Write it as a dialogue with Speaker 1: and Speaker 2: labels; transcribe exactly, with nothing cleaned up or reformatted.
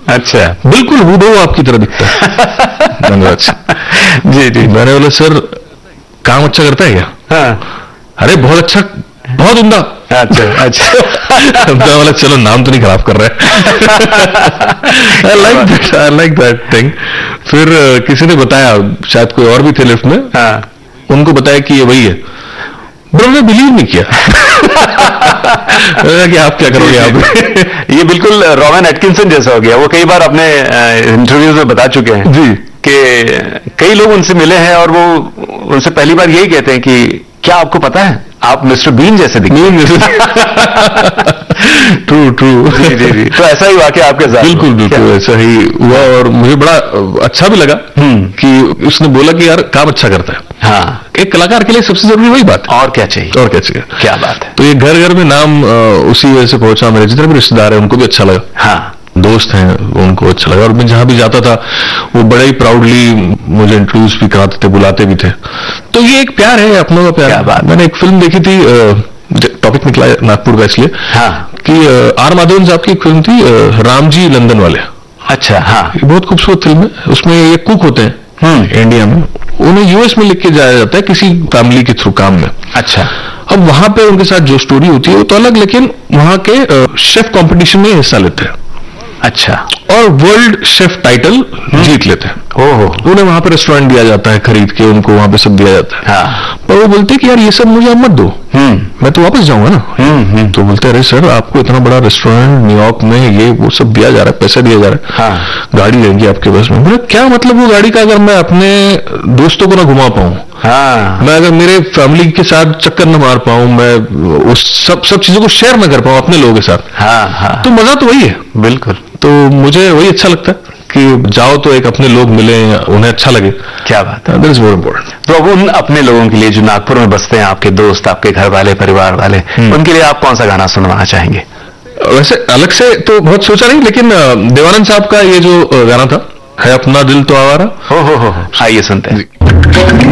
Speaker 1: अच्छा,
Speaker 2: बिल्कुल हूबहू आपकी तरह दिखता है। मैंने अच्छा
Speaker 1: जी जी।
Speaker 2: मैंने बोला सर काम अच्छा करता है क्या?
Speaker 1: हाँ।
Speaker 2: अरे बहुत अच्छा, बहुत उम्दा।
Speaker 1: अच्छा अच्छा।
Speaker 2: मैं बोला चलो नाम तो नहीं खराब कर रहे। I like that, I like that thing. फिर किसी ने बताया, शायद कोई और भी थे लिफ्ट में,
Speaker 1: हाँ।
Speaker 2: उनको बताया कि ये वही है। ब्रो ने बिलीव नहीं किया। कि आप क्या करोगे आप?
Speaker 1: ये बिल्कुल रॉवेन एटकिंसन जैसा हो गया। वो कई बार अपने इंटरव्यूज में बता चुके हैं
Speaker 2: जी
Speaker 1: कि कई लोग उनसे मिले हैं और वो उनसे पहली बार यही कहते हैं कि क्या आपको पता है आप मिस्टर बीन जैसे दिखते हैं।
Speaker 2: True true.
Speaker 1: जी जी जी। तो ऐसा ही वाकया आपके साथ?
Speaker 2: बिल्कुल बिल्कुल ऐसा ही हुआ और मुझे बड़ा अच्छा भी लगा कि उसने बोला कि यार काम अच्छा करता है।
Speaker 1: हाँ,
Speaker 2: एक कलाकार के लिए सबसे जरूरी वही बात है।
Speaker 1: और क्या चाहिए,
Speaker 2: और क्या चाहिए।
Speaker 1: क्या बात है।
Speaker 2: तो ये घर घर में नाम उसी वजह से पहुंचा। मेरे जितने भी रिश्तेदार हैं उनको भी अच्छा लगा।
Speaker 1: हाँ,
Speaker 2: दोस्त हैं उनको अच्छा लगा। और मैं जहां भी जाता था वो बड़े ही प्राउडली मुझे इंट्रोड्यूस भी कराते थे, बुलाते भी थे। तो ये एक प्यार है, अपनों का प्यार।
Speaker 1: क्या बात।
Speaker 2: मैंने एक फिल्म देखी थी, टॉपिक निकला नागपुर का इसलिए,
Speaker 1: हाँ,
Speaker 2: कि आर माधवन साहब की एक फिल्म थी राम जी लंदन वाले।
Speaker 1: अच्छा, हाँ,
Speaker 2: बहुत खूबसूरत फिल्म है। उसमें ये कुक होते हैं इंडिया में, उन्हें यूएस में लिख के जाया जाता है किसी फैमिली के थ्रू काम में।
Speaker 1: अच्छा।
Speaker 2: अब वहां पे उनके साथ जो स्टोरी होती है वो तो अलग, लेकिन वहां के शेफ कंपटीशन में हिस्सा लेते हैं।
Speaker 1: अच्छा।
Speaker 2: और वर्ल्ड शेफ टाइटल जीत लेते हैं।
Speaker 1: ओहो।
Speaker 2: उन्हें वहां पे रेस्टोरेंट दिया जाता है खरीद के, उनको वहां पे सब दिया जाता है।
Speaker 1: हाँ।
Speaker 2: पर वो बोलते हैं कि यार ये सब मुझे आप मत दो, मैं तो वापस जाऊंगा ना। तो बोलते अरे सर आपको इतना बड़ा रेस्टोरेंट न्यूयॉर्क में ये वो सब दिया जा रहा है, पैसा दिया जा रहा है।
Speaker 1: हाँ।
Speaker 2: गाड़ी रहेगी आपके बस में। बोला क्या मतलब वो गाड़ी का, अगर मैं अपने दोस्तों को ना घुमा पाऊं,
Speaker 1: हाँ,
Speaker 2: मैं अगर मेरे फैमिली के साथ चक्कर न मार पाऊं, मैं उस सब सब चीजों को शेयर न कर पाऊं अपने लोगों के साथ,
Speaker 1: हाँ, हाँ,
Speaker 2: तो मजा तो वही है।
Speaker 1: बिल्कुल।
Speaker 2: तो मुझे वही अच्छा लगता है कि जाओ तो एक अपने लोग मिले, उन्हें अच्छा लगे।
Speaker 1: क्या बात है।
Speaker 2: That is more important.
Speaker 1: तो अब उन अपने लोगों के लिए जो नागपुर में बसते हैं, आपके दोस्त, आपके घर वाले, परिवार वाले, उनके लिए आप कौन सा गाना सुनवाना चाहेंगे?
Speaker 2: वैसे अलग से तो बहुत सोचा नहीं, लेकिन देवानंद साहब का ये जो गाना था, है अपना दिल तो आवारा।
Speaker 1: हो हो हो, आइए सुनते हैं।